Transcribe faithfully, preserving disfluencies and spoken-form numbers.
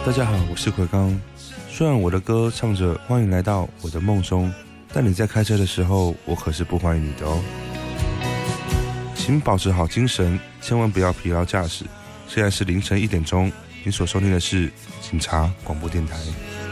大家好，我是奎刚。虽然我的歌唱着欢迎来到我的梦中，但你在开车的时候，我可是不欢迎你的哦。请保持好精神，千万不要疲劳驾驶。现在是凌晨一点钟，你所收听的是警察广播电台。